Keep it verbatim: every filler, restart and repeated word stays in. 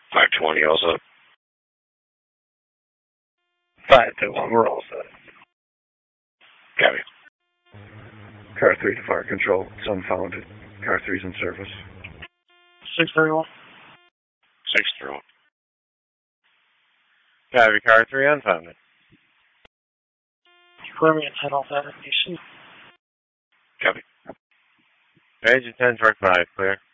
five twenty also. five to one, we're all set. Copy. Car three to fire control. It's unfounded. Car three's in service. six three one. six three one. Copy, car three unfounded. Clear me at ten authentication. Copy. Agent ten, truck five, clear.